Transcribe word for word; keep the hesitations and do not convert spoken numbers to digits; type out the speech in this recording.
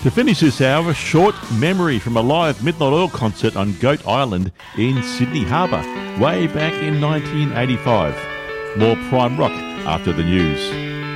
To finish this hour, a short memory from a live Midnight Oil concert on Goat Island in Sydney Harbour, way back in nineteen eighty-five. More Prime Rock after the news.